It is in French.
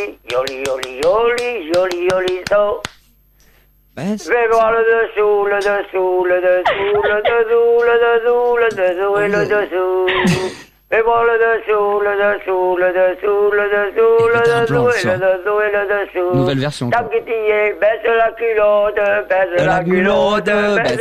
Yoli, yoli, yoli, yoli, yoli, so. Baisse. Fais voir le dessous, le dessous, le dessous, le dessous, le dessous, le dessous et le dessous. Fais voir le dessous, le dessous, le dessous, le dessous, le dessous et le dessous et le dessous. Nouvelle version. T'as baisse la culotte, baisse la culotte, baisse